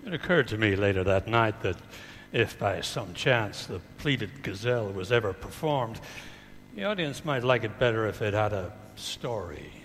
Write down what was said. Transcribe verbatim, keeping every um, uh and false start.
It occurred to me later that night that if by some chance the pleated gazelle was ever performed, the audience might like it better if it had a story.